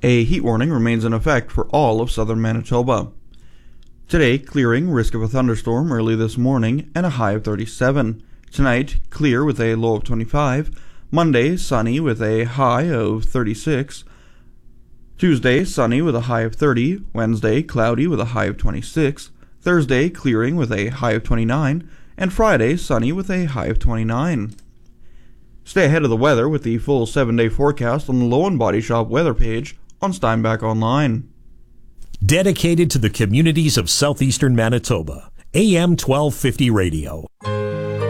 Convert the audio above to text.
A heat warning remains in effect for all of southern Manitoba. Today, clearing, risk of a thunderstorm early this morning, and a high of 37. Tonight, clear with a low of 25. Monday, sunny with a high of 36. Tuesday, sunny with a high of 30. Wednesday, cloudy with a high of 26. Thursday, clearing with a high of 29. And Friday, sunny with a high of 29. Stay ahead of the weather with the full 7-day forecast on the Lowen Body Shop weather page on Steinbach Online. Dedicated to the communities of southeastern Manitoba, AM 1250 Radio.